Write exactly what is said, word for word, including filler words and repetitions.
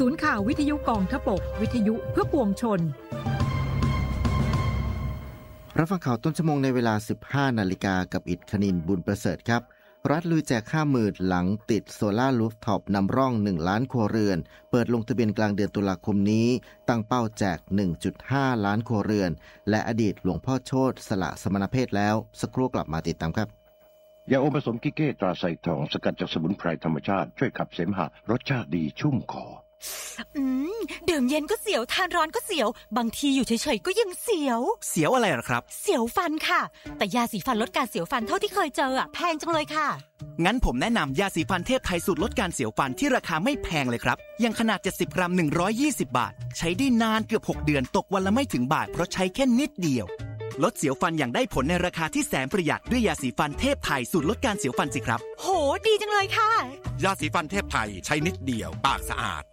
ศูนย์ข่าววิทยุกองทพบกวิทยุเพื่อปวงชนรับฟังข่าวต้นชั่วโมงในเวลา สิบห้านาฬิกา กับอิฐคณินบุญประเสริฐครับรัฐลุยแจก ห้าหมื่น หลังติดโซล่ารูฟท็อปนำร่องหนึ่งล้านครัวเรือนเปิดลงทะเบียนกลางเดือนตุลาคมนี้ตั้งเป้าแจก หนึ่งจุดห้า ล้านครัวเรือนและอดีตหลวงพ่อโชติสละสมณเพศแล้วสักครู่กลับมาติดตามครับยาอมผสมกิเก้ตราไซทองสกัดจากสมุนไพรธรรมชาติช่วยขับเสมหะรสชาติดีชุ่มคออืมดื่มเย็นก็เสียวทานร้อนก็เสียวบางทีอยู่เฉยๆก็ยังเสียวเสียวอะไรหรอครับเสียวฟันค่ะแต่ยาสีฟันลดการเสียวฟันเท่าที่เคยเจออ่ะแพงจังเลยค่ะงั้นผมแนะนำยาสีฟันเทพไทยสูตรลดการเสียวฟันที่ราคาไม่แพงเลยครับยังขนาดเจ็ดสิบกรัมหนึ่งร้อยยี่สิบบาทใช้ได้นานเกือบหกเดือนตกวันละไม่ถึงบาทเพราะใช้แค่นิดเดียวลดเสียวฟันอย่างได้ผลในราคาที่แสนประหยัดด้วยยาสีฟันเทพไทยสูตรลดการเสียวฟันสิครับโหดีจังเลยค่ะยาสีฟันเทพไทยใช้นิดเดียวปากสะอาด